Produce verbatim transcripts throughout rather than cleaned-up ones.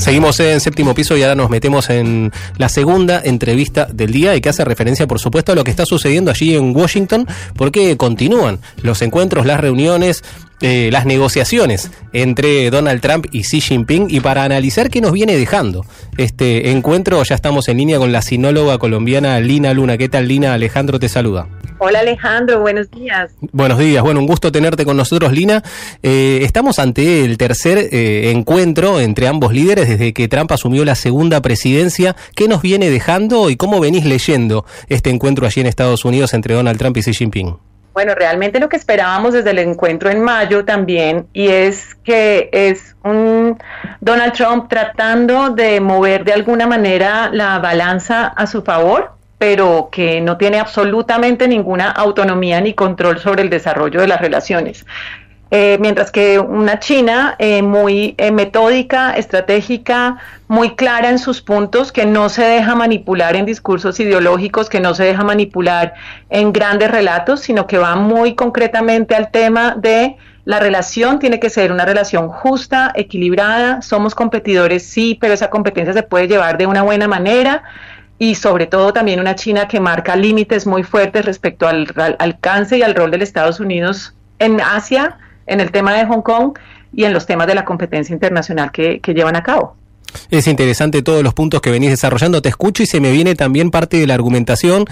Seguimos en Séptimo Piso y ahora nos metemos en la segunda entrevista del día y que hace referencia, por supuesto, a lo que está sucediendo allí en Washington, porque continúan los encuentros, las reuniones, eh, las negociaciones entre Donald Trump y Xi Jinping. Y para analizar qué nos viene dejando este encuentro, ya estamos en línea con la sinóloga colombiana Lina Luna. ¿Qué tal, Lina? Alejandro te saluda. Hola Alejandro, buenos días. Buenos días, bueno, un gusto tenerte con nosotros, Lina. Eh, estamos ante el tercer eh, encuentro entre ambos líderes desde que Trump asumió la segunda presidencia. ¿Qué nos viene dejando y cómo venís leyendo este encuentro allí en Estados Unidos entre Donald Trump y Xi Jinping? Bueno, realmente lo que esperábamos desde el encuentro en mayo también, y es que es un Donald Trump tratando de mover de alguna manera la balanza a su favor, pero que no tiene absolutamente ninguna autonomía ni control sobre el desarrollo de las relaciones. Eh, mientras que una China eh, muy eh, metódica, estratégica, muy clara en sus puntos, que no se deja manipular en discursos ideológicos, que no se deja manipular en grandes relatos, sino que va muy concretamente al tema de la relación. Tiene que ser una relación justa, equilibrada, somos competidores, sí, pero esa competencia se puede llevar de una buena manera. Y sobre todo también una China que marca límites muy fuertes respecto al, al alcance y al rol de los Estados Unidos en Asia, en el tema de Hong Kong y en los temas de la competencia internacional que, que llevan a cabo. Es interesante todos los puntos que venís desarrollando, te escucho y se me viene también parte de la argumentación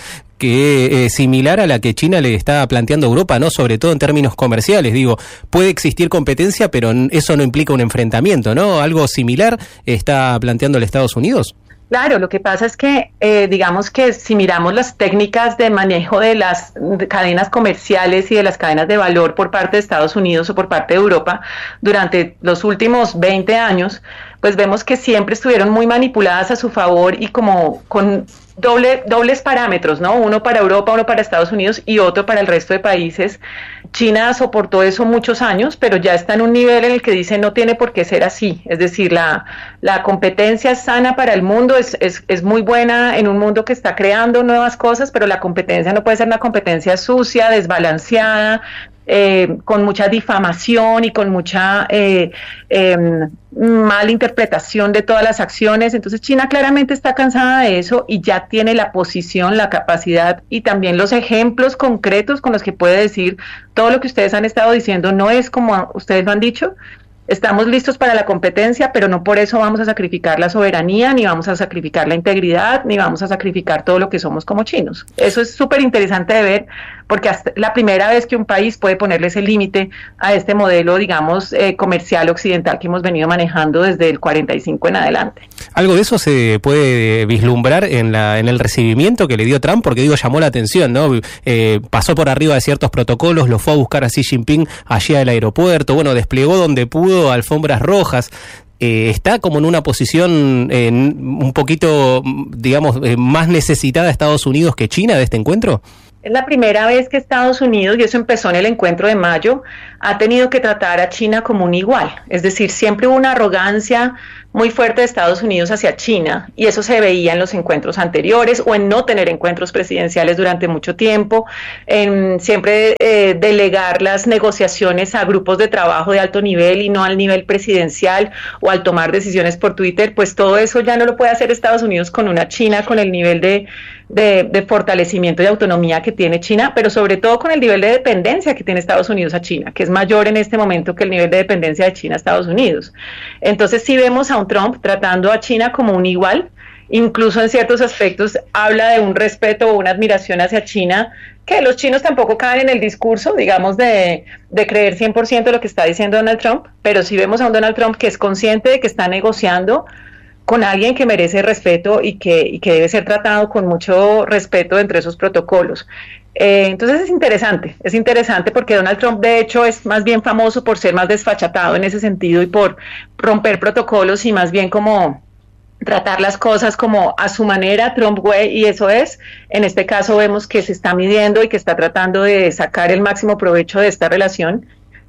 que es similar a la que China le está planteando a Europa, ¿no? Sobre todo en términos comerciales. Digo, puede existir competencia, pero eso no implica un enfrentamiento, ¿no? Algo similar está planteando el Estados Unidos. Claro, lo que pasa es que, eh, digamos que si miramos las técnicas de manejo de las cadenas comerciales y de las cadenas de valor por parte de Estados Unidos o por parte de Europa durante los últimos veinte años, pues vemos que siempre estuvieron muy manipuladas a su favor y como con doble, dobles parámetros, ¿no? Uno para Europa, uno para Estados Unidos y otro para el resto de países. China soportó eso muchos años, pero ya está en un nivel en el que dice no tiene por qué ser así. Es decir, la, la competencia es sana para el mundo, es, es, es muy buena en un mundo que está creando nuevas cosas, pero la competencia no puede ser una competencia sucia, desbalanceada, Eh, con mucha difamación y con mucha eh, eh, mala interpretación de todas las acciones. Entonces China claramente está cansada de eso y ya tiene la posición, la capacidad y también los ejemplos concretos con los que puede decir todo lo que ustedes han estado diciendo no es como ustedes lo han dicho. Estamos listos para la competencia, pero no por eso vamos a sacrificar la soberanía, ni vamos a sacrificar la integridad, ni vamos a sacrificar todo lo que somos como chinos. Eso es súper interesante de ver, porque hasta la primera vez que un país puede ponerle ese límite a este modelo, digamos, eh, comercial occidental que hemos venido manejando desde el cuarenta y cinco en adelante. Algo de eso se puede vislumbrar en la en el recibimiento que le dio Trump, porque digo, llamó la atención, ¿no? Eh, pasó por arriba de ciertos protocolos, lo fue a buscar a Xi Jinping allí al aeropuerto, bueno, desplegó donde pudo alfombras rojas. Eh, está como en una posición eh, un poquito, digamos, eh, más necesitada Estados Unidos que China de este encuentro. Es la primera vez que Estados Unidos, y eso empezó en el encuentro de mayo, ha tenido que tratar a China como un igual. Es decir, siempre hubo una arrogancia muy fuerte de Estados Unidos hacia China, y eso se veía en los encuentros anteriores o en no tener encuentros presidenciales durante mucho tiempo, en siempre eh, delegar las negociaciones a grupos de trabajo de alto nivel y no al nivel presidencial, o al tomar decisiones por Twitter. Pues todo eso ya no lo puede hacer Estados Unidos con una China con el nivel de, de, de fortalecimiento y autonomía que tiene China, pero sobre todo con el nivel de dependencia que tiene Estados Unidos a China, que es mayor en este momento que el nivel de dependencia de China a Estados Unidos. Entonces sí vemos a un Trump tratando a China como un igual, incluso en ciertos aspectos habla de un respeto o una admiración hacia China, que los chinos tampoco caen en el discurso, digamos, de, de creer cien por ciento lo que está diciendo Donald Trump, pero sí vemos a un Donald Trump que es consciente de que está negociando con alguien que merece respeto y que, y que debe ser tratado con mucho respeto entre esos protocolos. Eh, entonces es interesante, es interesante porque Donald Trump de hecho es más bien famoso por ser más desfachatado en ese sentido y por romper protocolos y más bien como tratar las cosas como a su manera, Trump way, y eso es, en este caso vemos que se está midiendo y que está tratando de sacar el máximo provecho de esta relación.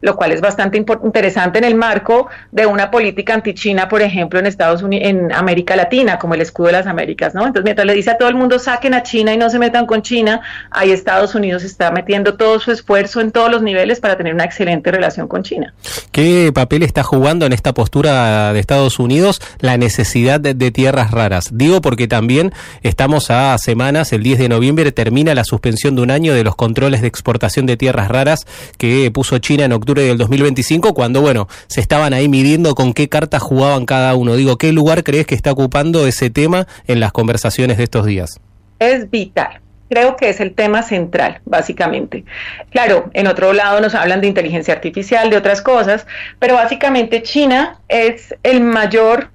lo cual es bastante interesante en el marco de una política anti-China, por ejemplo, en Estados Unidos, en América Latina, como el escudo de las Américas, ¿no? Entonces, mientras le dice a todo el mundo saquen a China y no se metan con China, ahí Estados Unidos está metiendo todo su esfuerzo en todos los niveles para tener una excelente relación con China. ¿Qué papel está jugando en esta postura de Estados Unidos la necesidad de, de tierras raras? Digo porque también estamos a semanas, el diez de noviembre termina la suspensión de un año de los controles de exportación de tierras raras que puso China en octubre del dos mil veinticinco, cuando, bueno, se estaban ahí midiendo con qué cartas jugaban cada uno. Digo, ¿qué lugar crees que está ocupando ese tema en las conversaciones de estos días? Es vital. Creo que es el tema central, básicamente. Claro, en otro lado nos hablan de inteligencia artificial, de otras cosas, pero básicamente China es el mayor,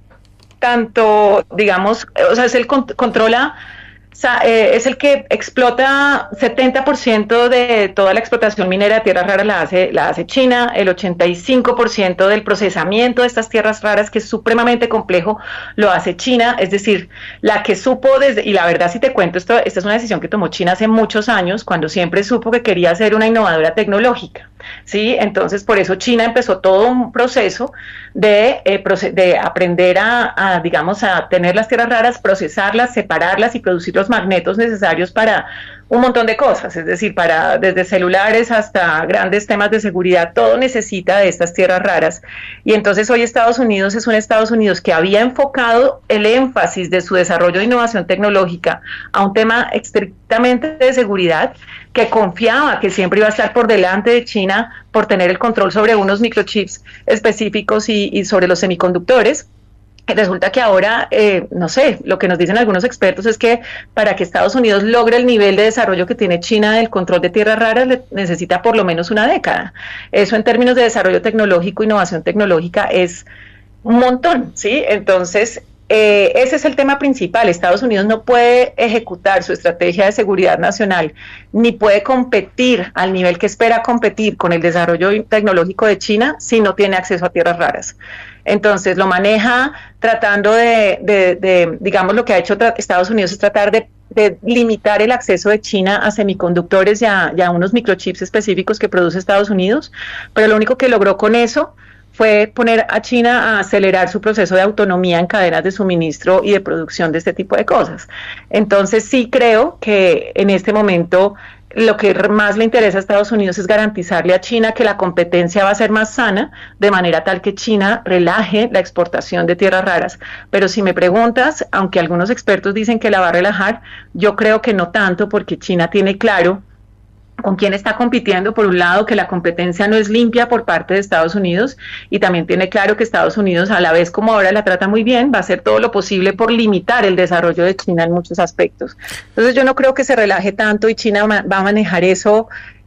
tanto, digamos, o sea, es el que controla, o sea, eh, es el que explota setenta por ciento de toda la explotación minera de tierras raras la hace, la hace China, el ochenta y cinco por ciento del procesamiento de estas tierras raras, que es supremamente complejo, lo hace China, es decir, la que supo desde, y la verdad si te cuento, esto, esta es una decisión que tomó China hace muchos años, cuando siempre supo que quería ser una innovadora tecnológica, ¿sí? Entonces por eso China empezó todo un proceso de, eh, proce de aprender a, a, digamos, a tener las tierras raras, procesarlas, separarlas y producir los magnetos necesarios para un montón de cosas, es decir, para desde celulares hasta grandes temas de seguridad, todo necesita de estas tierras raras. Y entonces hoy Estados Unidos es un Estados Unidos que había enfocado el énfasis de su desarrollo de innovación tecnológica a un tema estrictamente de seguridad, que confiaba que siempre iba a estar por delante de China por tener el control sobre unos microchips específicos y, y sobre los semiconductores. Resulta que ahora, eh, no sé, lo que nos dicen algunos expertos es que para que Estados Unidos logre el nivel de desarrollo que tiene China del control de tierras raras, le necesita por lo menos una década. Eso en términos de desarrollo tecnológico, innovación tecnológica, es un montón, ¿sí? Entonces, eh, ese es el tema principal. Estados Unidos no puede ejecutar su estrategia de seguridad nacional, ni puede competir al nivel que espera competir con el desarrollo tecnológico de China si no tiene acceso a tierras raras. Entonces lo maneja tratando de, de, de digamos, lo que ha hecho Estados Unidos es tratar de, de limitar el acceso de China a semiconductores y a, y a unos microchips específicos que produce Estados Unidos, pero lo único que logró con eso fue poner a China a acelerar su proceso de autonomía en cadenas de suministro y de producción de este tipo de cosas. Entonces sí creo que en este momento lo que más le interesa a Estados Unidos es garantizarle a China que la competencia va a ser más sana, de manera tal que China relaje la exportación de tierras raras. Pero si me preguntas, aunque algunos expertos dicen que la va a relajar, yo creo que no tanto, porque China tiene claro con quién está compitiendo. Por un lado, que la competencia no es limpia por parte de Estados Unidos, y también tiene claro que Estados Unidos, a la vez como ahora la trata muy bien, va a hacer todo lo posible por limitar el desarrollo de China en muchos aspectos. Entonces yo no creo que se relaje tanto, y China va a manejar eso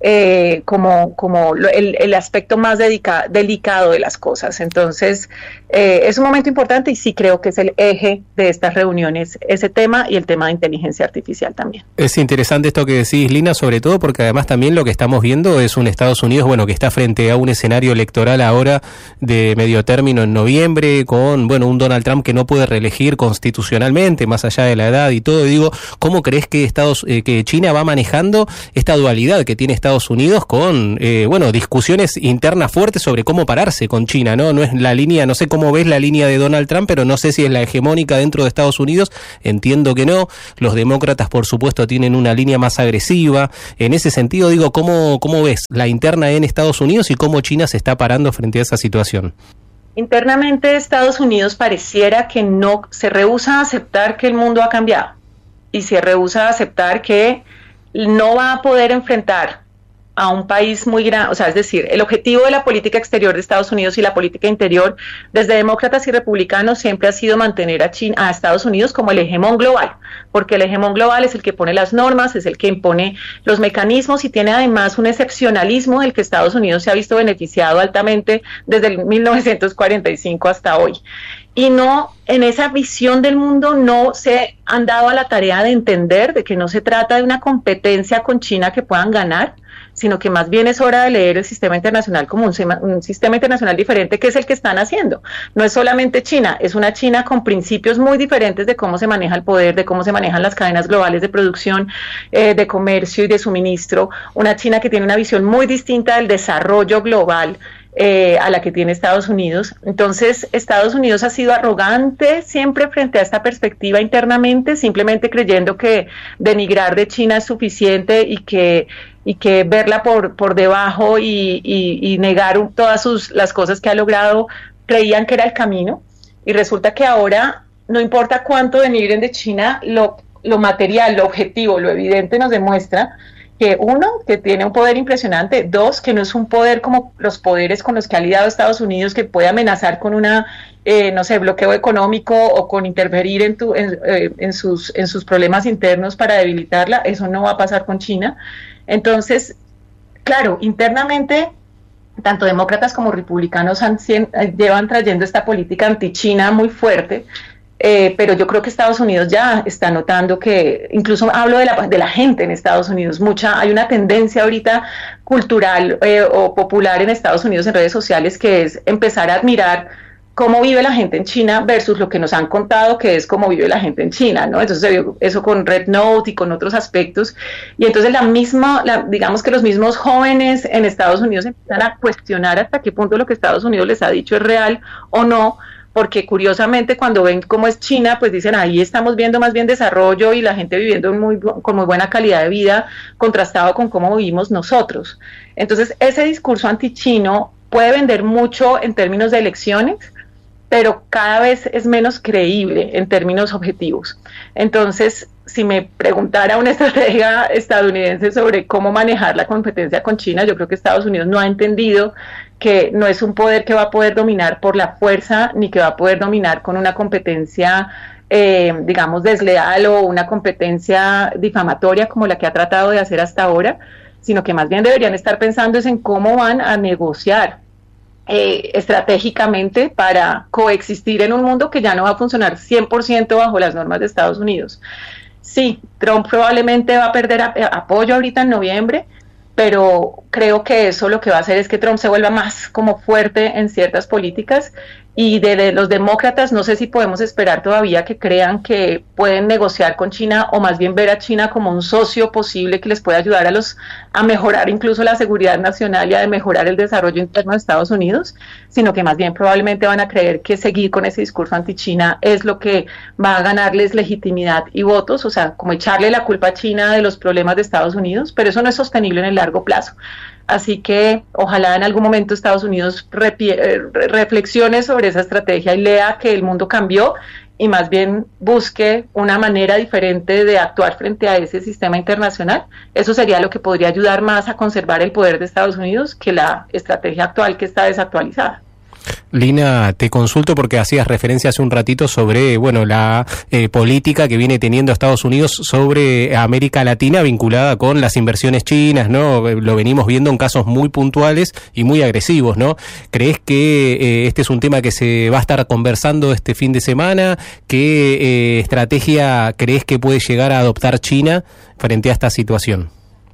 eh, como, como el, el aspecto más dedica, delicado de las cosas. Entonces eh, es un momento importante, y sí creo que es el eje de estas reuniones, ese tema y el tema de inteligencia artificial también. Es interesante esto que decís, Lina, sobre todo porque además también lo que estamos viendo es un Estados Unidos, bueno, que está frente a un escenario electoral ahora de medio término en noviembre, con, bueno, un Donald Trump que no puede reelegir constitucionalmente, más allá de la edad y todo. Digo, ¿cómo crees que Estados, eh, que China va manejando esta dualidad que tiene Estados Unidos con, eh, bueno, discusiones internas fuertes sobre cómo pararse con China, ¿no? No es la línea, no sé cómo ves la línea de Donald Trump, pero no sé si es la hegemónica dentro de Estados Unidos, entiendo que no. Los demócratas, por supuesto, tienen una línea más agresiva. En ese sentido, digo, ¿cómo, cómo ves la interna en Estados Unidos y cómo China se está parando frente a esa situación? Internamente Estados Unidos pareciera que no, se rehúsa a aceptar que el mundo ha cambiado, y se rehúsa a aceptar que no va a poder enfrentar a un país muy grande, o sea, es decir, el objetivo de la política exterior de Estados Unidos y la política interior, desde demócratas y republicanos, siempre ha sido mantener a China, a Estados Unidos como el hegemón global, porque el hegemón global es el que pone las normas, es el que impone los mecanismos, y tiene además un excepcionalismo del que Estados Unidos se ha visto beneficiado altamente desde el mil novecientos cuarenta y cinco hasta hoy. Y no, en esa visión del mundo no se han dado a la tarea de entender de que no se trata de una competencia con China que puedan ganar, sino que más bien es hora de leer el sistema internacional como un, sema, un sistema internacional diferente, que es el que están haciendo. No es solamente China, es una China con principios muy diferentes de cómo se maneja el poder, de cómo se manejan las cadenas globales de producción, eh, de comercio y de suministro, una China que tiene una visión muy distinta del desarrollo global, Eh, a la que tiene Estados Unidos. Entonces, Estados Unidos ha sido arrogante siempre frente a esta perspectiva internamente, simplemente creyendo que denigrar de China es suficiente y que, y que verla por, por debajo y, y, y negar todas sus, las cosas que ha logrado, creían que era el camino. Y resulta que ahora, no importa cuánto denigren de China, lo, lo material, lo objetivo, lo evidente nos demuestra que uno, que tiene un poder impresionante, dos, que no es un poder como los poderes con los que ha lidiado Estados Unidos, que puede amenazar con una, eh, no sé, bloqueo económico o con interferir en, tu, en, eh, en, sus, en sus problemas internos para debilitarla. Eso no va a pasar con China. Entonces, claro, internamente, tanto demócratas como republicanos han, llevan trayendo esta política anti-China muy fuerte. Eh, pero yo creo que Estados Unidos ya está notando que, incluso hablo de la, de la gente en Estados Unidos, mucha, hay una tendencia ahorita cultural eh, o popular en Estados Unidos en redes sociales que es empezar a admirar cómo vive la gente en China versus lo que nos han contado que es cómo vive la gente en China, ¿no? Entonces se vio eso con Red Note y con otros aspectos, y entonces la misma, la, digamos que los mismos jóvenes en Estados Unidos empiezan a cuestionar hasta qué punto lo que Estados Unidos les ha dicho es real o no, porque curiosamente cuando ven cómo es China, pues dicen, ahí estamos viendo más bien desarrollo y la gente viviendo muy, con muy buena calidad de vida, contrastado con cómo vivimos nosotros. Entonces, ese discurso antichino puede vender mucho en términos de elecciones, pero cada vez es menos creíble en términos objetivos. Entonces, si me preguntara una estratega estadounidense sobre cómo manejar la competencia con China, yo creo que Estados Unidos no ha entendido que no es un poder que va a poder dominar por la fuerza, ni que va a poder dominar con una competencia, eh, digamos, desleal o una competencia difamatoria como la que ha tratado de hacer hasta ahora, sino que más bien deberían estar pensando es en cómo van a negociar Eh, estratégicamente para coexistir en un mundo que ya no va a funcionar cien por ciento bajo las normas de Estados Unidos. Sí, Trump probablemente va a perder a, a, apoyo ahorita en noviembre, pero creo que eso lo que va a hacer es que Trump se vuelva más como fuerte en ciertas políticas, y de, de los demócratas no sé si podemos esperar todavía que crean que pueden negociar con China, o más bien ver a China como un socio posible que les pueda ayudar a los a mejorar incluso la seguridad nacional y a mejorar el desarrollo interno de Estados Unidos, sino que más bien probablemente van a creer que seguir con ese discurso anti-China es lo que va a ganarles legitimidad y votos, o sea, como echarle la culpa a China de los problemas de Estados Unidos, pero eso no es sostenible en el largo plazo. Así que ojalá en algún momento Estados Unidos reflexione sobre esa estrategia y lea que el mundo cambió, y más bien busque una manera diferente de actuar frente a ese sistema internacional. Eso sería lo que podría ayudar más a conservar el poder de Estados Unidos que la estrategia actual, que está desactualizada. Lina, te consulto porque hacías referencia hace un ratito sobre, bueno, la eh, política que viene teniendo Estados Unidos sobre América Latina vinculada con las inversiones chinas, ¿no? Lo venimos viendo en casos muy puntuales y muy agresivos, ¿no? ¿Crees que eh, este es un tema que se va a estar conversando este fin de semana? ¿Qué eh, estrategia crees que puede llegar a adoptar China frente a esta situación?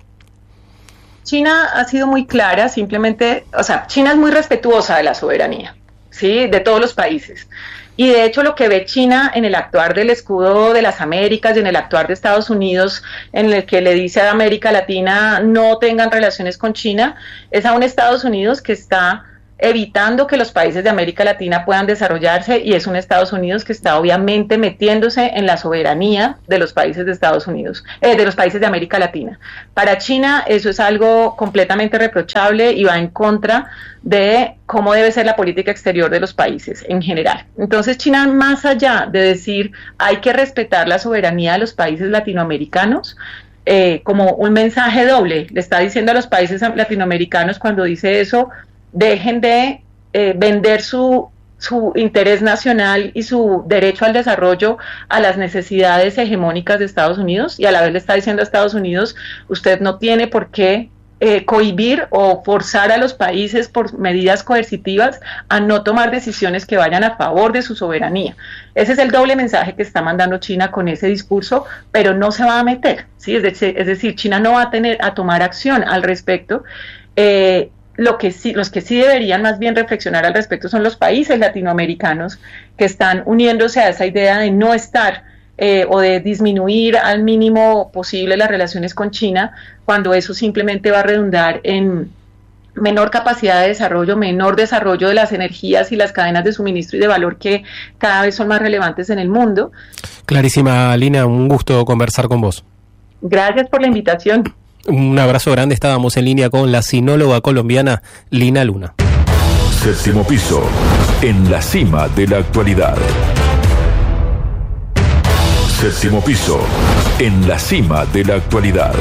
China ha sido muy clara, simplemente, o sea, China es muy respetuosa de la soberanía, ¿sí?, de todos los países. Y de hecho lo que ve China en el actuar del escudo de las Américas y en el actuar de Estados Unidos, en el que le dice a América Latina no tengan relaciones con China, es a un Estados Unidos que está evitando que los países de América Latina puedan desarrollarse, y es un Estados Unidos que está obviamente metiéndose en la soberanía de los países de Estados Unidos, eh, de los países de América Latina. Para China eso es algo completamente reprochable y va en contra de cómo debe ser la política exterior de los países en general. Entonces China, más allá de decir hay que respetar la soberanía de los países latinoamericanos, eh, como un mensaje doble, le está diciendo a los países latinoamericanos cuando dice eso: dejen de eh, vender su, su interés nacional y su derecho al desarrollo a las necesidades hegemónicas de Estados Unidos, y a la vez le está diciendo a Estados Unidos: usted no tiene por qué eh, cohibir o forzar a los países por medidas coercitivas a no tomar decisiones que vayan a favor de su soberanía. Ese es el doble mensaje que está mandando China con ese discurso, pero no se va a meter, ¿sí? Es, de, es decir, China no va a tener a tomar acción al respecto. Eh, Lo que sí, los que sí deberían más bien reflexionar al respecto son los países latinoamericanos que están uniéndose a esa idea de no estar eh, o de disminuir al mínimo posible las relaciones con China, cuando eso simplemente va a redundar en menor capacidad de desarrollo, menor desarrollo de las energías y las cadenas de suministro y de valor que cada vez son más relevantes en el mundo. Clarísima, Lina, un gusto conversar con vos. Gracias por la invitación. Un abrazo grande, estábamos en línea con la sinóloga colombiana Lina Luna. Séptimo piso, en la cima de la actualidad. Séptimo piso, en la cima de la actualidad.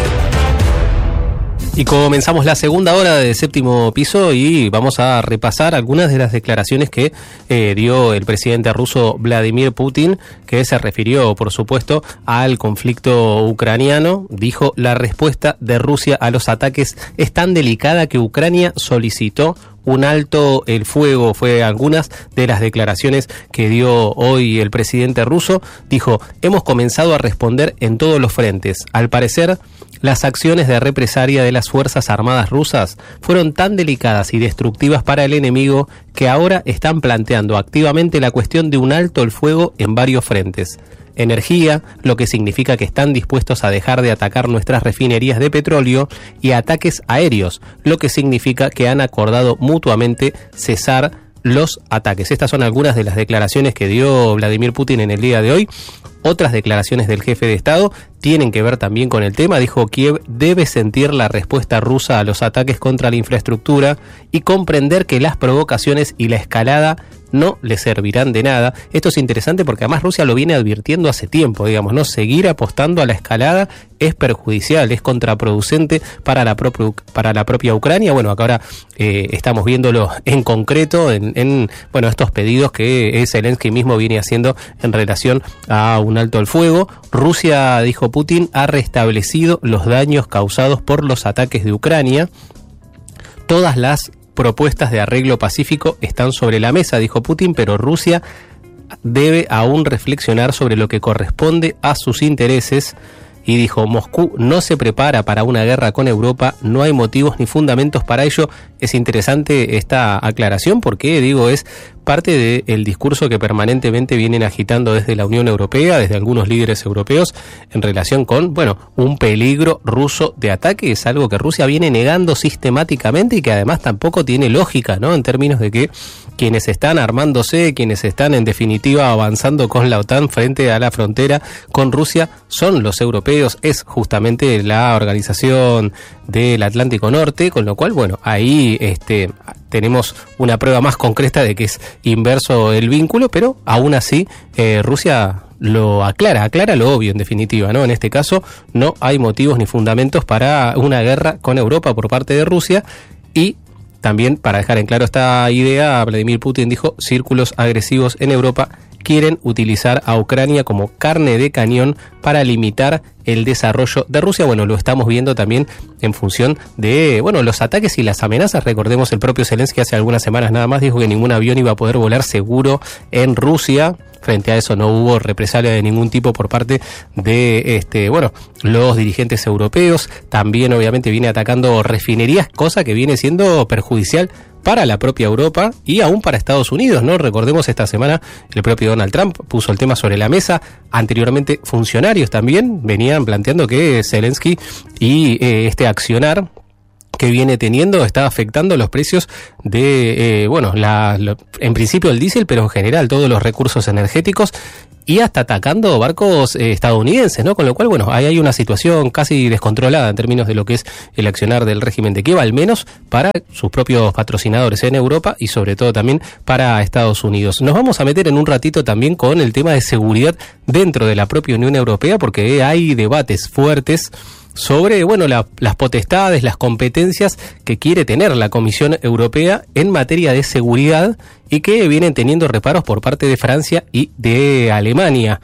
Y comenzamos la segunda hora de Séptimo Piso y vamos a repasar algunas de las declaraciones que eh, dio el presidente ruso Vladimir Putin, que se refirió, por supuesto, al conflicto ucraniano. Dijo: la respuesta de Rusia a los ataques es tan delicada que Ucrania solicitó un alto el fuego. Fue algunas de las declaraciones que dio hoy el presidente ruso. Dijo: hemos comenzado a responder en todos los frentes. Al parecer, las acciones de represalia de las Fuerzas Armadas rusas fueron tan delicadas y destructivas para el enemigo que ahora están planteando activamente la cuestión de un alto el fuego en varios frentes. Energía, lo que significa que están dispuestos a dejar de atacar nuestras refinerías de petróleo, y ataques aéreos, lo que significa que han acordado mutuamente cesar los ataques. Estas son algunas de las declaraciones que dio Vladimir Putin en el día de hoy. Otras declaraciones del jefe de Estado tienen que ver también con el tema. Dijo: Kiev debe sentir la respuesta rusa a los ataques contra la infraestructura y comprender que las provocaciones y la escalada no le servirán de nada. Esto es interesante porque además Rusia lo viene advirtiendo hace tiempo, digamos, ¿no? Seguir apostando a la escalada es perjudicial, es contraproducente para la propia, para la propia Ucrania. Bueno, acá ahora eh, estamos viéndolo en concreto en, en bueno, estos pedidos que Zelensky mismo viene haciendo en relación a un alto al fuego. Rusia, dijo Putin, ha restablecido los daños causados por los ataques de Ucrania. Todas las propuestas de arreglo pacífico están sobre la mesa, dijo Putin, pero Rusia debe aún reflexionar sobre lo que corresponde a sus intereses. Y dijo: Moscú no se prepara para una guerra con Europa, no hay motivos ni fundamentos para ello. Es interesante esta aclaración porque, digo, es parte del discurso que permanentemente vienen agitando desde la Unión Europea, desde algunos líderes europeos, en relación con, bueno, un peligro ruso de ataque. Es algo que Rusia viene negando sistemáticamente y que además tampoco tiene lógica, ¿no? En términos de que quienes están armándose, quienes están en definitiva avanzando con la OTAN frente a la frontera con Rusia, son los europeos, es justamente la Organización del Atlántico Norte, con lo cual, bueno, ahí este, tenemos una prueba más concreta de que es inverso el vínculo, pero aún así eh, Rusia lo aclara, aclara lo obvio en definitiva, ¿no? En este caso no hay motivos ni fundamentos para una guerra con Europa por parte de Rusia. Y también, para dejar en claro esta idea, Vladimir Putin dijo: círculos agresivos en Europa quieren utilizar a Ucrania como carne de cañón para limitar el desarrollo de Rusia. Bueno, lo estamos viendo también en función de, bueno, los ataques y las amenazas. Recordemos, el propio Zelensky hace algunas semanas nada más dijo que ningún avión iba a poder volar seguro en Rusia. Frente a eso no hubo represalia de ningún tipo por parte de este, bueno, los dirigentes europeos. También obviamente viene atacando refinerías, cosa que viene siendo perjudicial para la propia Europa y aún para Estados Unidos, ¿no? Recordemos, esta semana el propio Donald Trump puso el tema sobre la mesa. Anteriormente, funcionarios también venían planteando que Zelensky y eh, este accionar que viene teniendo está afectando los precios de, eh, bueno, la, lo, en principio el diésel, pero en general todos los recursos energéticos, y hasta atacando barcos eh, estadounidenses, ¿no? Con lo cual, bueno, ahí hay una situación casi descontrolada en términos de lo que es el accionar del régimen de Kiev, al menos para sus propios patrocinadores en Europa y sobre todo también para Estados Unidos. Nos vamos a meter en un ratito también con el tema de seguridad dentro de la propia Unión Europea, porque hay debates fuertes sobre, bueno, la, las potestades, las competencias que quiere tener la Comisión Europea en materia de seguridad y que vienen teniendo reparos por parte de Francia y de Alemania.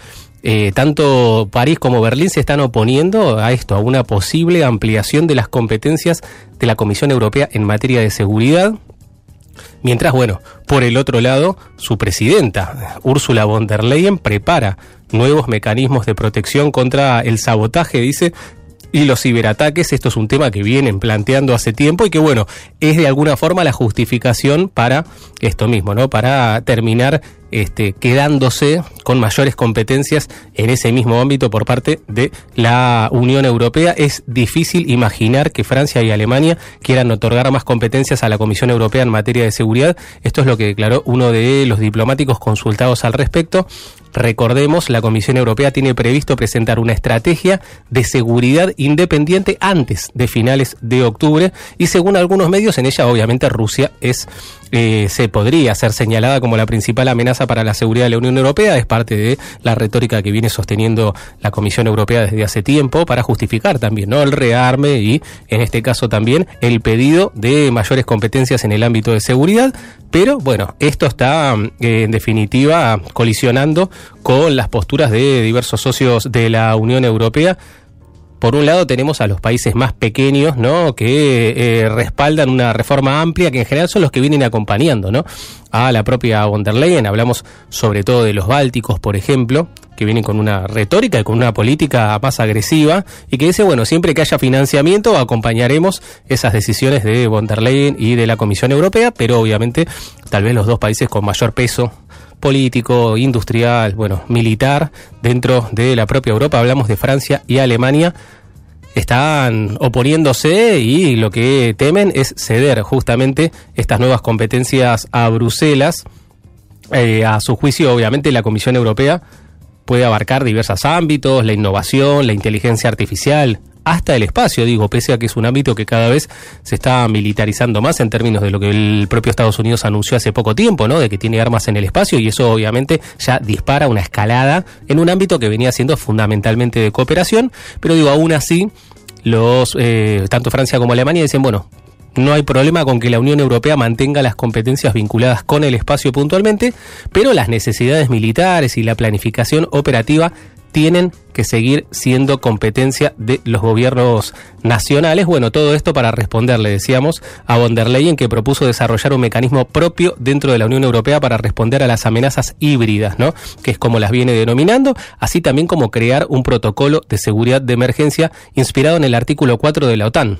eh, tanto París como Berlín se están oponiendo a esto, a una posible ampliación de las competencias de la Comisión Europea en materia de seguridad. Mientras, bueno, por el otro lado, su presidenta, Ursula von der Leyen, prepara nuevos mecanismos de protección contra el sabotaje, dice, y los ciberataques. Esto es un tema que vienen planteando hace tiempo y que, bueno, es de alguna forma la justificación para esto mismo, ¿no? Para terminar este, quedándose con mayores competencias en ese mismo ámbito por parte de la Unión Europea. Es difícil imaginar que Francia y Alemania quieran otorgar más competencias a la Comisión Europea en materia de seguridad. Esto es lo que declaró uno de los diplomáticos consultados al respecto. Recordemos, la Comisión Europea tiene previsto presentar una estrategia de seguridad independiente antes de finales de octubre y según algunos medios en ella obviamente Rusia es eh, se podría ser señalada como la principal amenaza para la seguridad de la Unión Europea. Es parte de la retórica que viene sosteniendo la Comisión Europea desde hace tiempo para justificar también, ¿no?, el rearme y en este caso también el pedido de mayores competencias en el ámbito de seguridad. Pero bueno, esto está eh, en definitiva colisionando con las posturas de diversos socios de la Unión Europea. Por un lado tenemos a los países más pequeños, ¿no?, que eh, respaldan una reforma amplia, que en general son los que vienen acompañando, ¿no?, a la propia von der Leyen. Hablamos sobre todo de los bálticos, por ejemplo, que vienen con una retórica y con una política más agresiva y que dice, bueno, siempre que haya financiamiento acompañaremos esas decisiones de von der Leyen y de la Comisión Europea, pero obviamente tal vez los dos países con mayor peso político, industrial, bueno, militar, dentro de la propia Europa, hablamos de Francia y Alemania, están oponiéndose y lo que temen es ceder justamente estas nuevas competencias a Bruselas. Eh, a su juicio, obviamente, la Comisión Europea puede abarcar diversos ámbitos, la innovación, la inteligencia artificial, hasta el espacio, digo, pese a que es un ámbito que cada vez se está militarizando más en términos de lo que el propio Estados Unidos anunció hace poco tiempo, ¿no?, de que tiene armas en el espacio, y eso obviamente ya dispara una escalada en un ámbito que venía siendo fundamentalmente de cooperación. Pero digo, aún así, los eh, tanto Francia como Alemania dicen, bueno, no hay problema con que la Unión Europea mantenga las competencias vinculadas con el espacio puntualmente, pero las necesidades militares y la planificación operativa tienen que seguir siendo competencia de los gobiernos nacionales. Bueno, todo esto para responder, le decíamos, a von der Leyen, que propuso desarrollar un mecanismo propio dentro de la Unión Europea para responder a las amenazas híbridas, ¿no?, que es como las viene denominando, así también como crear un protocolo de seguridad de emergencia inspirado en el artículo cuatro de la OTAN.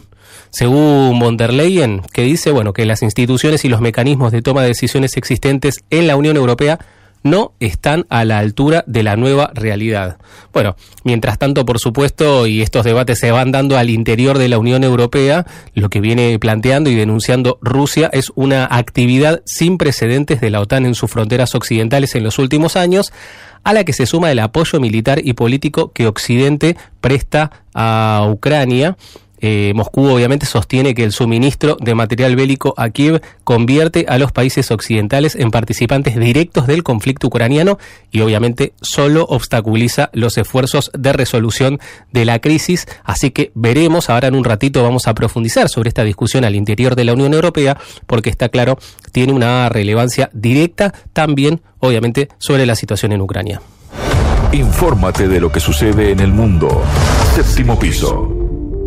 Según von der Leyen, que dice, bueno, que las instituciones y los mecanismos de toma de decisiones existentes en la Unión Europea no están a la altura de la nueva realidad. Bueno, mientras tanto, por supuesto, y estos debates se van dando al interior de la Unión Europea, lo que viene planteando y denunciando Rusia es una actividad sin precedentes de la OTAN en sus fronteras occidentales en los últimos años, a la que se suma el apoyo militar y político que Occidente presta a Ucrania. Eh, Moscú obviamente sostiene que el suministro de material bélico a Kiev convierte a los países occidentales en participantes directos del conflicto ucraniano y obviamente solo obstaculiza los esfuerzos de resolución de la crisis. Así que veremos, ahora en un ratito vamos a profundizar sobre esta discusión al interior de la Unión Europea, porque está claro, tiene una relevancia directa también obviamente sobre la situación en Ucrania. Infórmate de lo que sucede en el mundo. Séptimo piso.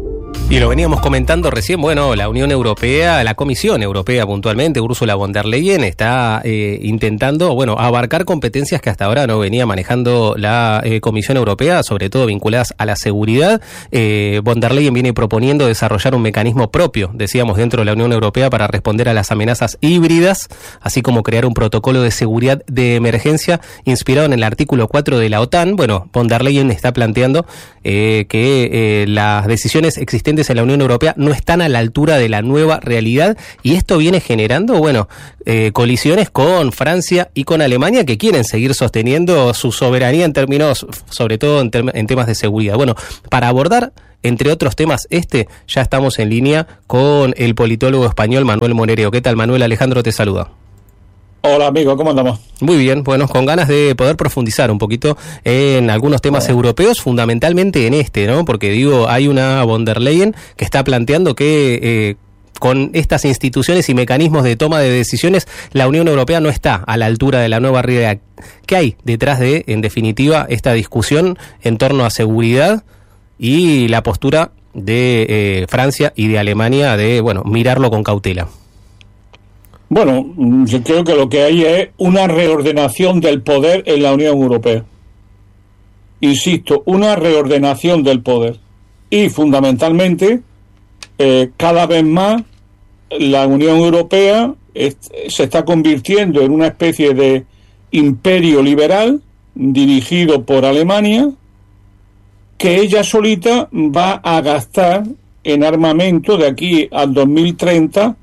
Y lo veníamos comentando recién, bueno, la Unión Europea, la Comisión Europea puntualmente, Ursula von der Leyen, está eh, intentando, bueno, abarcar competencias que hasta ahora no venía manejando la eh, Comisión Europea, sobre todo vinculadas a la seguridad. Eh, von der Leyen viene proponiendo desarrollar un mecanismo propio, decíamos, dentro de la Unión Europea para responder a las amenazas híbridas, así como crear un protocolo de seguridad de emergencia inspirado en el artículo cuatro de la OTAN. Bueno, von der Leyen está planteando eh, que eh, las decisiones existentes en la Unión Europea no están a la altura de la nueva realidad, y esto viene generando, bueno, eh, colisiones con Francia y con Alemania, que quieren seguir sosteniendo su soberanía en términos, sobre todo en, term- en temas de seguridad. Bueno, para abordar, entre otros temas, este, ya estamos en línea con el politólogo español Manuel Monereo. ¿Qué tal, Manuel? Alejandro te saluda. Hola, amigo, ¿cómo andamos? Muy bien, bueno, con ganas de poder profundizar un poquito en algunos temas bueno. europeos, fundamentalmente en este, ¿no? Porque digo, hay una von der Leyen que está planteando que eh, con estas instituciones y mecanismos de toma de decisiones, la Unión Europea no está a la altura de la nueva realidad. ¿Qué hay detrás de, en definitiva, esta discusión en torno a seguridad y la postura de eh, Francia y de Alemania de, bueno, mirarlo con cautela? Bueno, yo creo que lo que hay es una reordenación del poder en la Unión Europea. Insisto, una reordenación del poder. Y fundamentalmente, eh, cada vez más la Unión Europea es, se está convirtiendo en una especie de imperio liberal dirigido por Alemania, que ella solita va a gastar en armamento de aquí al dos mil treinta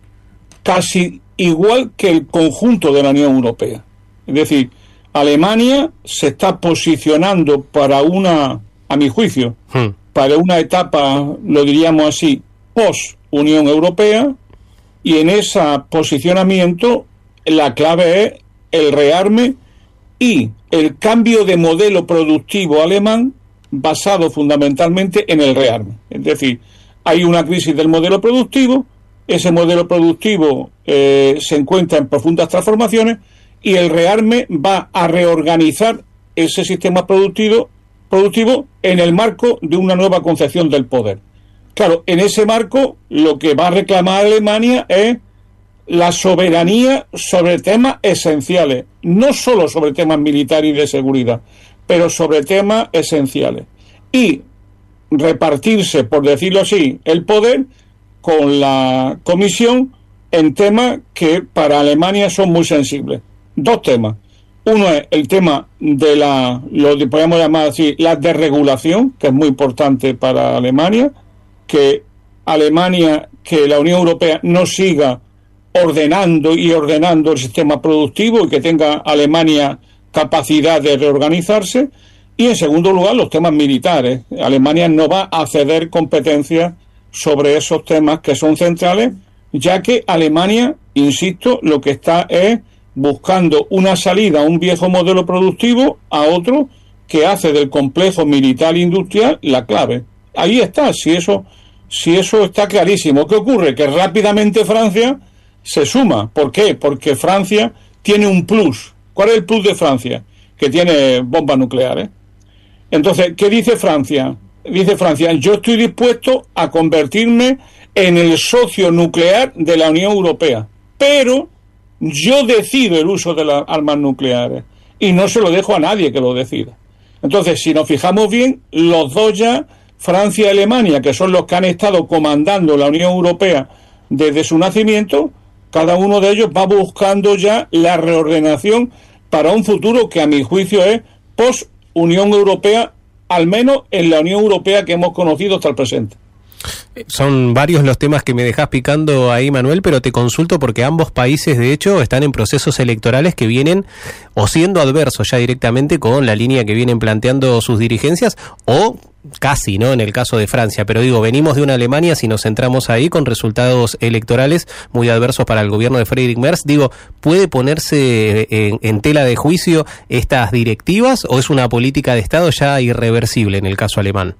casi igual que el conjunto de la Unión Europea. Es decir, Alemania se está posicionando para una, a mi juicio, hmm. para una etapa, lo diríamos así, post-Unión Europea, y en ese posicionamiento la clave es el rearme y el cambio de modelo productivo alemán basado fundamentalmente en el rearme. Es decir, hay una crisis del modelo productivo, ese modelo productivo eh, se encuentra en profundas transformaciones y el rearme va a reorganizar ese sistema productivo, productivo en el marco de una nueva concepción del poder. Claro, en ese marco lo que va a reclamar Alemania es la soberanía sobre temas esenciales, no solo sobre temas militares y de seguridad, pero sobre temas esenciales. Y repartirse, por decirlo así, el poder con la Comisión en temas que para Alemania son muy sensibles. Dos temas. Uno es el tema de la, lo que podemos llamar así, la desregulación, que es muy importante para Alemania, que Alemania, que la Unión Europea no siga ordenando y ordenando el sistema productivo y que tenga Alemania capacidad de reorganizarse. Y en segundo lugar, los temas militares. Alemania no va a ceder competencias sobre esos temas que son centrales, ya que Alemania, insisto, lo que está es buscando una salida a un viejo modelo productivo a otro que hace del complejo militar industrial la clave. Ahí está, si eso, si eso está clarísimo. ¿Qué ocurre? Que rápidamente Francia se suma. ¿Por qué? Porque Francia tiene un plus. ¿Cuál es el plus de Francia? Que tiene bombas nucleares. Entonces, ¿qué dice Francia? Dice Francia, yo estoy dispuesto a convertirme en el socio nuclear de la Unión Europea, pero yo decido el uso de las armas nucleares y no se lo dejo a nadie que lo decida. Entonces, si nos fijamos bien, los dos ya, Francia y Alemania, que son los que han estado comandando la Unión Europea desde su nacimiento, cada uno de ellos va buscando ya la reordenación para un futuro que a mi juicio es post-Unión Europea, al menos en la Unión Europea que hemos conocido hasta el presente. Son varios los temas que me dejás picando ahí, Manuel, pero te consulto porque ambos países, de hecho, están en procesos electorales que vienen o siendo adversos ya directamente con la línea que vienen planteando sus dirigencias, o casi, ¿no?, en el caso de Francia. Pero digo, venimos de una Alemania, si nos centramos ahí, con resultados electorales muy adversos para el gobierno de Friedrich Merz. Digo, ¿puede ponerse en, en tela de juicio estas directivas o es una política de Estado ya irreversible en el caso alemán?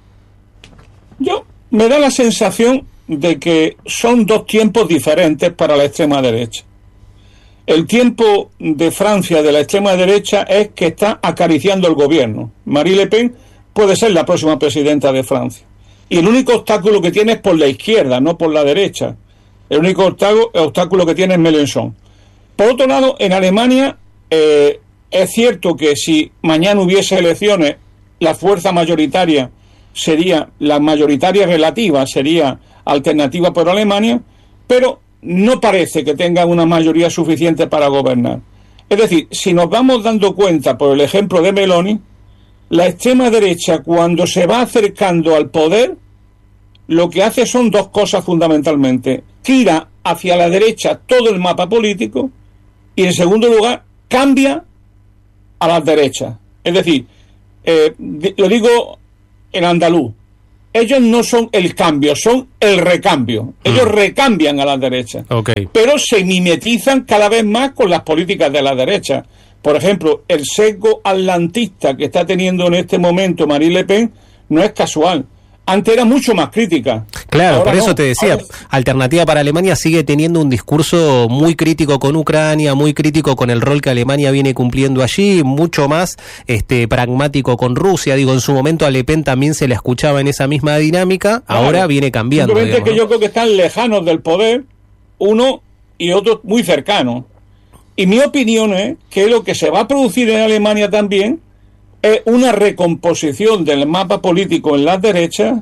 Yo me da la sensación de que son dos tiempos diferentes para la extrema derecha. El tiempo de Francia de la extrema derecha es que está acariciando el gobierno. Marine Le Pen puede ser la próxima presidenta de Francia. Y el único obstáculo que tiene es por la izquierda, no por la derecha. El único obstáculo, obstáculo que tiene es Mélenchon. Por otro lado, en Alemania eh, es cierto que si mañana hubiese elecciones, la fuerza mayoritaria sería, la mayoritaria relativa sería Alternativa por Alemania, pero no parece que tenga una mayoría suficiente para gobernar. Es decir, si nos vamos dando cuenta por el ejemplo de Meloni, la extrema derecha, cuando se va acercando al poder, lo que hace son dos cosas fundamentalmente. Tira hacia la derecha todo el mapa político y, en segundo lugar, cambia a las derechas. Es decir, eh, lo digo en andaluz, ellos no son el cambio, son el recambio. Ellos mm. recambian a la derecha, okay, pero se mimetizan cada vez más con las políticas de la derecha. Por ejemplo, el sesgo atlantista que está teniendo en este momento Marine Le Pen no es casual. Antes era mucho más crítica. Claro, ahora por eso no. te decía, Ahora... Alternativa para Alemania sigue teniendo un discurso muy crítico con Ucrania, muy crítico con el rol que Alemania viene cumpliendo allí, mucho más este pragmático con Rusia. Digo, en su momento a Le Pen también se la escuchaba en esa misma dinámica, claro, ahora viene cambiando. Simplemente digamos, que ¿no? yo creo que están lejanos del poder, uno y otro muy cercanos. Y mi opinión es que lo que se va a producir en Alemania también es una recomposición del mapa político en las derechas,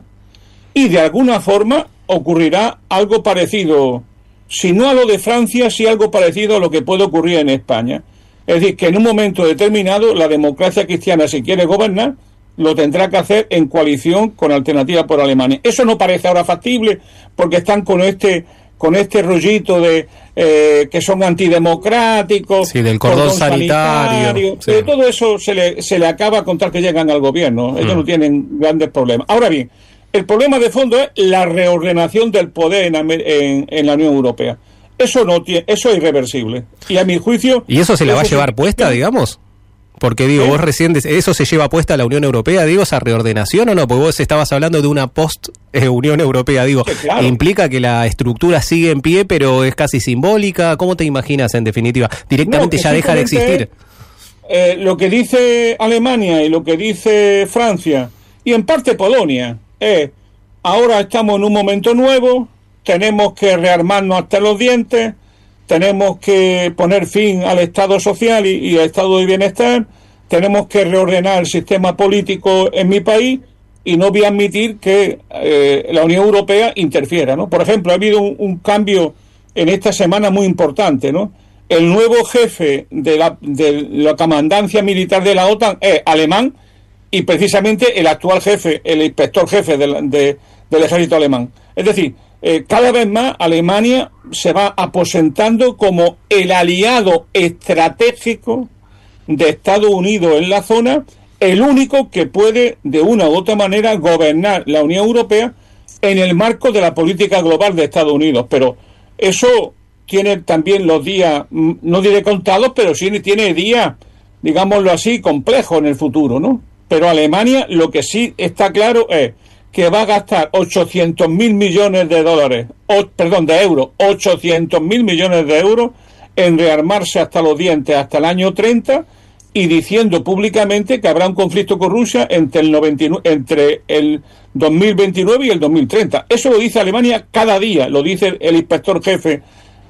y de alguna forma ocurrirá algo parecido, si no a lo de Francia, sí algo parecido a lo que puede ocurrir en España. Es decir, que en un momento determinado la democracia cristiana, si quiere gobernar, lo tendrá que hacer en coalición con Alternativa por Alemania. Eso no parece ahora factible, porque están con este con este rollito de eh, que son antidemocráticos, sí, del cordón, cordón sanitario, sanitario, sí. Pero todo eso se le, se le acaba con tal que llegan al gobierno. Ellos mm. no tienen grandes problemas. Ahora bien, el problema de fondo es la reordenación del poder en, en, en la Unión Europea. Eso no tiene, eso es irreversible. Y a mi juicio... ¿Y eso se la va a llevar se... puesta, digamos? Porque digo, ¿Eh? vos recién, ¿eso se lleva puesta a la Unión Europea, digo, esa reordenación o no? Porque vos estabas hablando de una post-Unión Europea, digo, sí, claro. ¿Implica que la estructura sigue en pie, pero es casi simbólica? ¿Cómo te imaginas, en definitiva? ¿Directamente no, ya deja de existir? Eh, lo que dice Alemania y lo que dice Francia, y en parte Polonia, es, ahora estamos en un momento nuevo, tenemos que rearmarnos hasta los dientes, tenemos que poner fin al Estado social y, y al Estado de bienestar, tenemos que reordenar el sistema político en mi país y no voy a admitir que eh, la Unión Europea interfiera, ¿no? Por ejemplo, ha habido un, un cambio en esta semana muy importante, ¿no? El nuevo jefe de la, de la comandancia militar de la OTAN es alemán y precisamente el actual jefe, el inspector jefe de, de, del ejército alemán. Es decir, Eh, cada vez más Alemania se va aposentando como el aliado estratégico de Estados Unidos en la zona, el único que puede de una u otra manera gobernar la Unión Europea en el marco de la política global de Estados Unidos. Pero eso tiene también los días, no diré contados, pero sí tiene días, digámoslo así, complejos en el futuro, ¿no? Pero Alemania lo que sí está claro es que va a gastar ochocientos mil millones de dólares, o, perdón, de euros, ochocientos mil millones de euros en rearmarse hasta los dientes hasta el año treinta y diciendo públicamente que habrá un conflicto con Rusia entre el, noventa y nueve, entre el dos mil veintinueve y el dos mil treinta. Eso lo dice Alemania cada día, lo dice el inspector jefe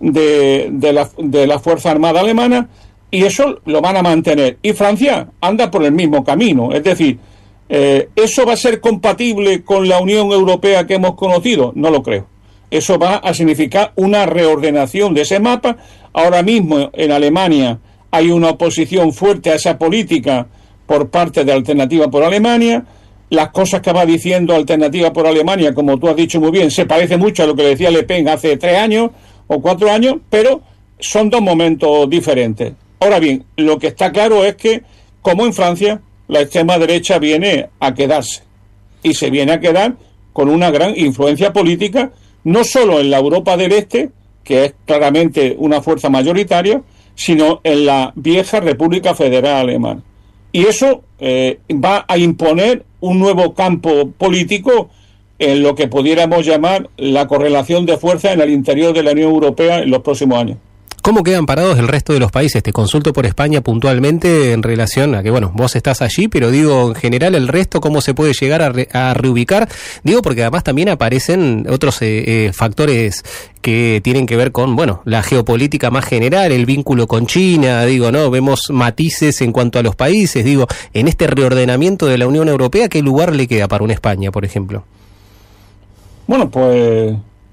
de, de, la, de la Fuerza Armada Alemana, y eso lo van a mantener. Y Francia anda por el mismo camino, es decir, Eh, ¿eso va a ser compatible con la Unión Europea que hemos conocido? No lo creo. Eso va a significar una reordenación de ese mapa. Ahora mismo en Alemania hay una oposición fuerte a esa política por parte de Alternativa por Alemania. Las cosas que va diciendo Alternativa por Alemania, como tú has dicho muy bien, se parece mucho a lo que decía Le Pen hace tres años o cuatro años, pero son dos momentos diferentes. Ahora bien, lo que está claro es que, como en Francia, la extrema derecha viene a quedarse, y se viene a quedar con una gran influencia política, no solo en la Europa del Este, que es claramente una fuerza mayoritaria, sino en la vieja República Federal Alemana. Y eso eh, va a imponer un nuevo campo político en lo que pudiéramos llamar la correlación de fuerza en el interior de la Unión Europea en los próximos años. ¿Cómo quedan parados el resto de los países? Te consulto por España puntualmente en relación a que, bueno, vos estás allí, pero digo, en general, el resto, ¿cómo se puede llegar a, re, a reubicar? Digo, porque además también aparecen otros eh, eh, factores que tienen que ver con, bueno, la geopolítica más general, el vínculo con China, digo, ¿no? Vemos matices en cuanto a los países, digo, en este reordenamiento de la Unión Europea, ¿qué lugar le queda para una España, por ejemplo? Bueno, pues...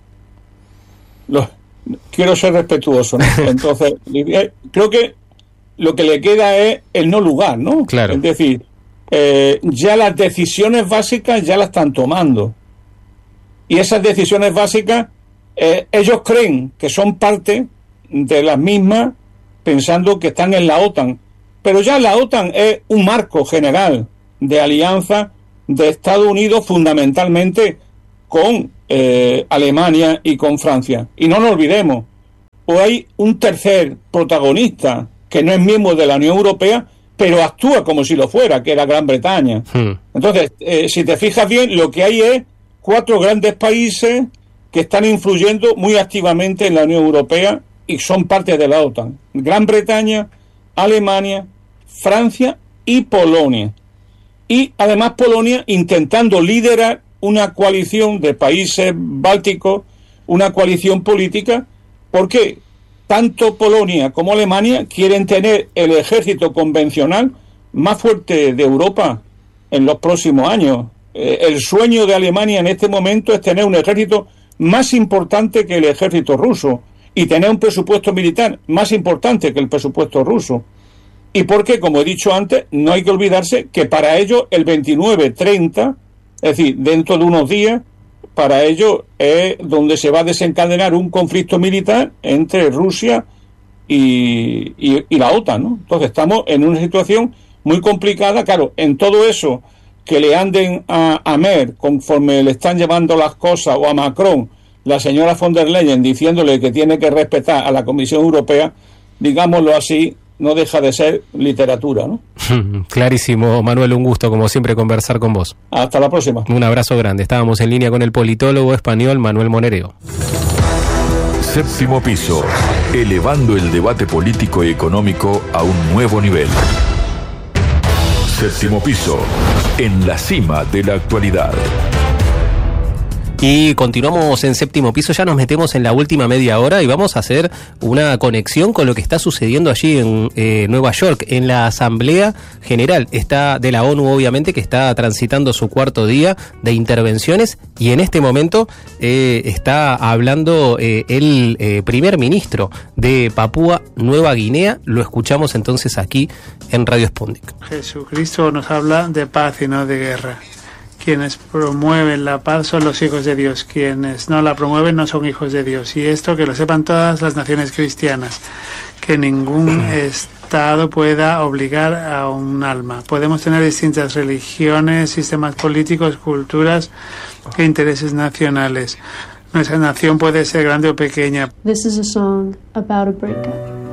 Los... Quiero ser respetuoso, ¿no? Entonces, creo que lo que le queda es el no lugar, ¿no? Claro. Es decir, eh, ya las decisiones básicas ya las están tomando. Y esas decisiones básicas, eh, ellos creen que son parte de las mismas, pensando que están en la OTAN. Pero ya la OTAN es un marco general de alianza de Estados Unidos, fundamentalmente con eh, Alemania y con Francia. Y no nos olvidemos, o hay un tercer protagonista que no es miembro de la Unión Europea, pero actúa como si lo fuera, que era Gran Bretaña. Hmm. Entonces, eh, si te fijas bien, lo que hay es cuatro grandes países que están influyendo muy activamente en la Unión Europea y son parte de la OTAN. Gran Bretaña, Alemania, Francia y Polonia. Y además Polonia intentando liderar una coalición de países bálticos, una coalición política, porque tanto Polonia como Alemania quieren tener el ejército convencional más fuerte de Europa en los próximos años. Eh, el sueño de Alemania en este momento es tener un ejército más importante que el ejército ruso y tener un presupuesto militar más importante que el presupuesto ruso. Y porque, como he dicho antes, no hay que olvidarse que para ellos el veintinueve treinta, es decir, dentro de unos días, para ellos es donde se va a desencadenar un conflicto militar entre Rusia y, y, y la OTAN, ¿no? Entonces estamos en una situación muy complicada. Claro, en todo eso que le anden a, a Merkel conforme le están llevando las cosas, o a Macron, la señora von der Leyen, diciéndole que tiene que respetar a la Comisión Europea, digámoslo así, no deja de ser literatura, ¿no? Clarísimo, Manuel, un gusto como siempre conversar con vos. Hasta la próxima. Un abrazo grande. Estábamos en línea con el politólogo español Manuel Monereo. Séptimo piso, elevando el debate político y económico a un nuevo nivel. Séptimo piso, en la cima de la actualidad. Y continuamos en Séptimo Piso, ya nos metemos en la última media hora y vamos a hacer una conexión con lo que está sucediendo allí en eh, Nueva York, en la Asamblea General está de la ONU, obviamente, que está transitando su cuarto día de intervenciones, y en este momento eh, está hablando eh, el eh, primer ministro de Papúa Nueva Guinea. Lo escuchamos entonces aquí en Radio Sputnik. Jesucristo nos habla de paz y no de guerra. Quienes promueven la paz son los hijos de Dios, quienes no la promueven no son hijos de Dios. Y esto que lo sepan todas las naciones cristianas, que ningún Estado pueda obligar a un alma. Podemos tener distintas religiones, sistemas políticos, culturas e intereses nacionales. Nuestra nación puede ser grande o pequeña. This is a song about a breakup.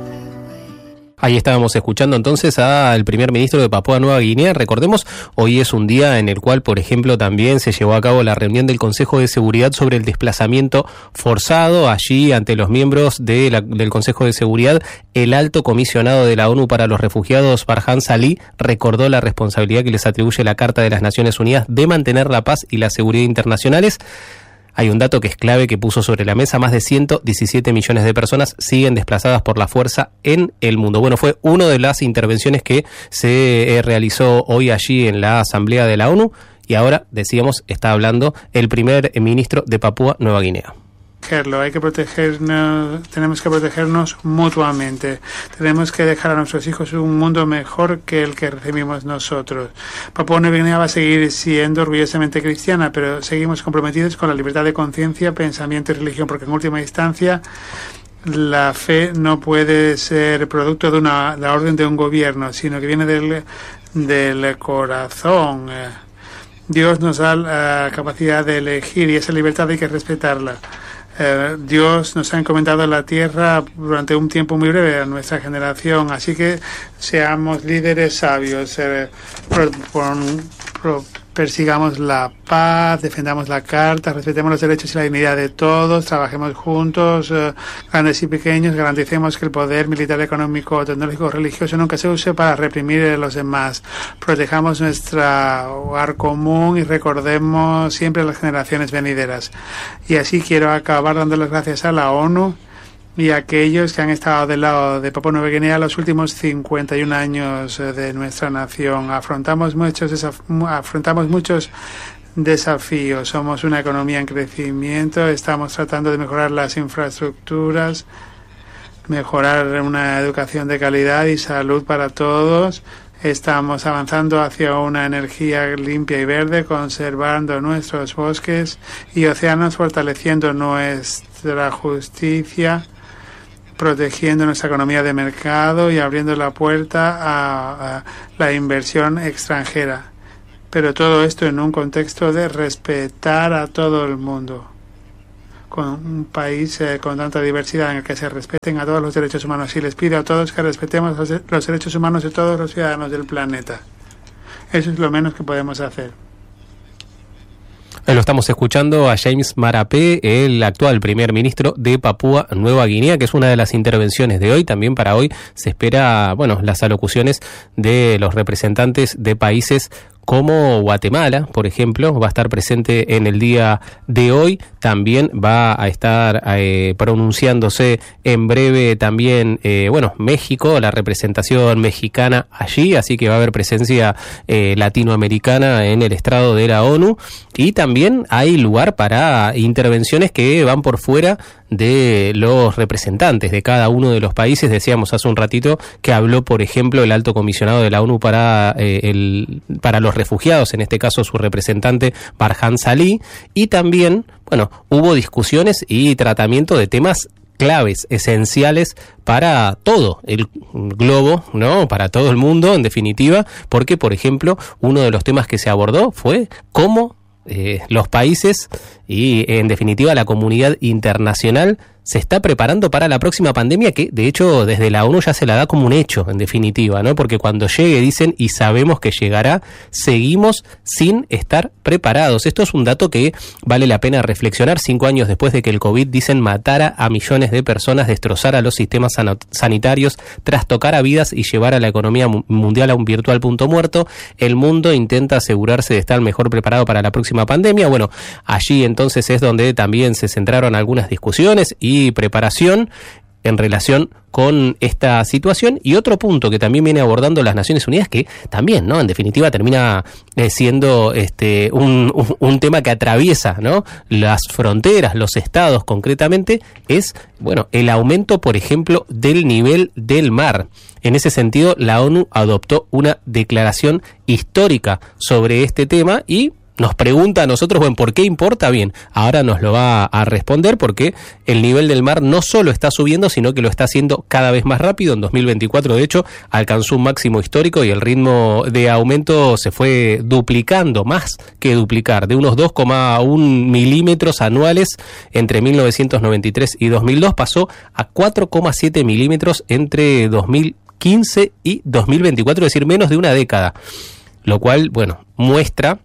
Ahí estábamos escuchando entonces al primer ministro de Papúa Nueva Guinea. Recordemos, hoy es un día en el cual, por ejemplo, también se llevó a cabo la reunión del Consejo de Seguridad sobre el desplazamiento forzado. Allí, ante los miembros de la, del Consejo de Seguridad, el alto comisionado de la ONU para los Refugiados, Farhan Salih, recordó la responsabilidad que les atribuye la Carta de las Naciones Unidas de mantener la paz y la seguridad internacionales. Hay un dato que es clave que puso sobre la mesa: más de ciento diecisiete millones de personas siguen desplazadas por la fuerza en el mundo. Bueno, fue una de las intervenciones que se eh, realizó hoy allí en la Asamblea de la ONU, y ahora, decíamos, está hablando el primer ministro de Papúa Nueva Guinea. Hay que protegernos, tenemos que protegernos mutuamente. Tenemos que dejar a nuestros hijos un mundo mejor que el que recibimos nosotros. Papúa Nueva Guinea va a seguir siendo orgullosamente cristiana, pero seguimos comprometidos con la libertad de conciencia, pensamiento y religión, porque en última instancia la fe no puede ser producto de una la orden de un gobierno, sino que viene del, del corazón. Dios nos da la capacidad de elegir, y esa libertad hay que respetarla. Eh, Dios nos ha encomendado la tierra durante un tiempo muy breve a nuestra generación, así que seamos líderes sabios, eh, pro, pro, pro, persigamos la paz, defendamos la Carta, respetemos los derechos y la dignidad de todos, trabajemos juntos, eh, grandes y pequeños, garanticemos que el poder militar, económico, tecnológico, religioso nunca se use para reprimir a los demás. Protejamos nuestro hogar común y recordemos siempre a las generaciones venideras. Y así quiero acabar dando las gracias a la ONU y a aquellos que han estado del lado de Papúa Nueva Guinea los últimos cincuenta y un años de nuestra nación. Afrontamos muchos desaf- afrontamos muchos desafíos. Somos una economía en crecimiento, estamos tratando de mejorar las infraestructuras, mejorar una educación de calidad y salud para todos. Estamos avanzando hacia una energía limpia y verde, conservando nuestros bosques y océanos, fortaleciendo nuestra justicia, protegiendo nuestra economía de mercado y abriendo la puerta a, a la inversión extranjera. Pero todo esto en un contexto de respetar a todo el mundo, con un país eh, con tanta diversidad en el que se respeten a todos los derechos humanos. Y les pido a todos que respetemos los, los derechos humanos de todos los ciudadanos del planeta. Eso es lo menos que podemos hacer. Lo estamos escuchando a James Marape, el actual primer ministro de Papúa Nueva Guinea, que es una de las intervenciones de hoy. También para hoy se espera, bueno, las alocuciones de los representantes de países como Guatemala, por ejemplo, va a estar presente en el día de hoy. También va a estar eh, pronunciándose en breve también, eh, bueno, México, la representación mexicana allí, así que va a haber presencia eh, latinoamericana en el estrado de la ONU. Y también hay lugar para intervenciones que van por fuera de los representantes de cada uno de los países. Decíamos hace un ratito que habló, por ejemplo, el alto comisionado de la ONU para eh, el para los refugiados, en este caso su representante Farhan Salih, y también, bueno, hubo discusiones y tratamiento de temas claves, esenciales para todo el globo, ¿no? Para todo el mundo, en definitiva, porque, por ejemplo, uno de los temas que se abordó fue cómo Eh, los países y, en definitiva, la comunidad internacional se está preparando para la próxima pandemia, que de hecho desde la ONU ya se la da como un hecho, en definitiva, ¿no? Porque cuando llegue, dicen, y sabemos que llegará, seguimos sin estar preparados. Esto es un dato que vale la pena reflexionar. Cinco años después de que el COVID, dicen, matara a millones de personas, destrozara los sistemas san- sanitarios, trastocara vidas y llevara a la economía mu- mundial a un virtual punto muerto, el mundo intenta asegurarse de estar mejor preparado para la próxima pandemia. Bueno, allí entonces es donde también se centraron algunas discusiones y y preparación en relación con esta situación. Y otro punto que también viene abordando las Naciones Unidas, que también, ¿no?, en definitiva termina eh, siendo este un, un, un tema que atraviesa, ¿no?, las fronteras, los estados concretamente, es, bueno, el aumento, por ejemplo, del nivel del mar. En ese sentido, la ONU adoptó una declaración histórica sobre este tema y nos pregunta a nosotros, bueno, ¿por qué importa? Bien, ahora nos lo va a responder, porque el nivel del mar no solo está subiendo, sino que lo está haciendo cada vez más rápido. En dos mil veinticuatro, de hecho, alcanzó un máximo histórico y el ritmo de aumento se fue duplicando, más que duplicar, de unos dos coma uno milímetros anuales entre mil novecientos noventa y tres y dos mil dos, pasó a cuatro coma siete milímetros entre dos mil quince y dos mil veinticuatro, es decir, menos de una década, lo cual, bueno, muestra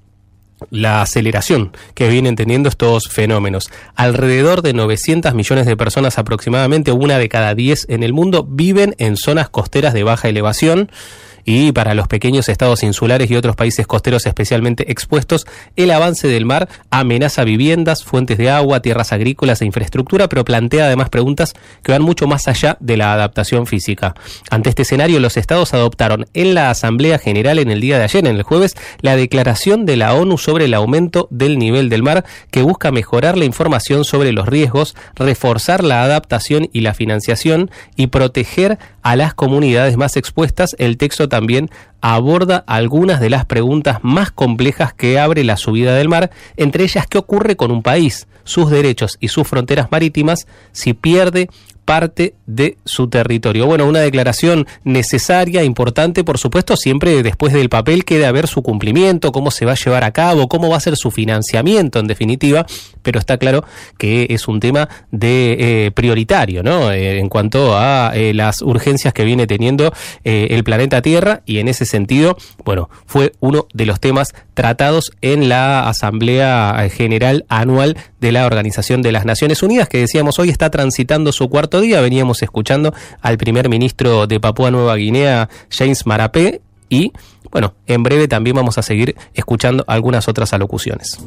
la aceleración que vienen teniendo estos fenómenos. Alrededor de novecientos millones de personas, aproximadamente una de cada diez en el mundo, viven en zonas costeras de baja elevación. Y para los pequeños estados insulares y otros países costeros especialmente expuestos, el avance del mar amenaza viviendas, fuentes de agua, tierras agrícolas e infraestructura, pero plantea además preguntas que van mucho más allá de la adaptación física. Ante este escenario, los estados adoptaron en la Asamblea General en el día de ayer, en el jueves, la declaración de la ONU sobre el aumento del nivel del mar, que busca mejorar la información sobre los riesgos, reforzar la adaptación y la financiación y proteger a las comunidades más expuestas. El texto también también aborda algunas de las preguntas más complejas que abre la subida del mar, entre ellas qué ocurre con un país, sus derechos y sus fronteras marítimas si pierde parte de su territorio. Bueno, una declaración necesaria, importante, por supuesto, siempre después del papel queda a ver su cumplimiento, cómo se va a llevar a cabo, cómo va a ser su financiamiento, en definitiva, pero está claro que es un tema de eh, prioritario, ¿no?, eh, en cuanto a eh, las urgencias que viene teniendo eh, el planeta Tierra, y en ese sentido, bueno, fue uno de los temas tratados en la Asamblea General Anual de la Organización de las Naciones Unidas, que decíamos hoy está transitando su cuarto día. Veníamos escuchando al primer ministro de Papúa Nueva Guinea, James Marape, y bueno, en breve también vamos a seguir escuchando algunas otras alocuciones.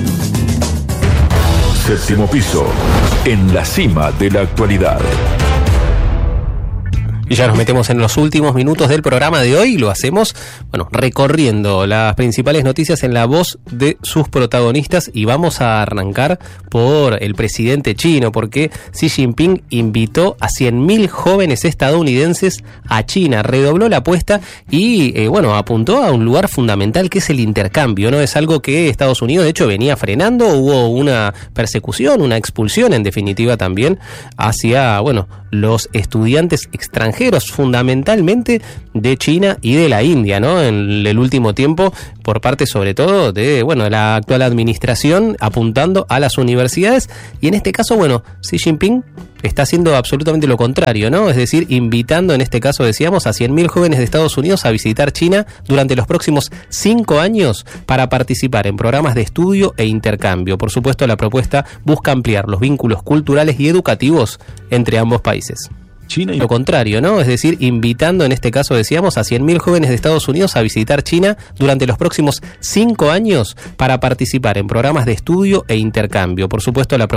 Séptimo piso, en la cima de la actualidad. Y ya nos metemos en los últimos minutos del programa de hoy y lo hacemos, bueno, recorriendo las principales noticias en la voz de sus protagonistas, y vamos a arrancar por el presidente chino, porque Xi Jinping invitó a cien mil jóvenes estadounidenses a China, redobló la apuesta y, eh, bueno, apuntó a un lugar fundamental que es el intercambio, ¿no? Es algo que Estados Unidos, de hecho, venía frenando. Hubo una persecución, una expulsión, en definitiva, también hacia, bueno, los estudiantes extranjeros extranjeros, fundamentalmente de China y de la India, ¿no? En el último tiempo, por parte sobre todo de, bueno, la actual administración apuntando a las universidades, y en este caso, bueno, Xi Jinping está haciendo absolutamente lo contrario, ¿no? Es decir, invitando, en este caso decíamos, a cien mil jóvenes de Estados Unidos a visitar China durante los próximos cinco años para participar en programas de estudio e intercambio. Por supuesto, la propuesta busca ampliar los vínculos culturales y educativos entre ambos países. China y lo contrario, ¿no? Es decir, invitando, en este caso decíamos, a cien mil jóvenes de Estados Unidos a visitar China durante los próximos cinco años para participar en programas de estudio e intercambio. Por supuesto, la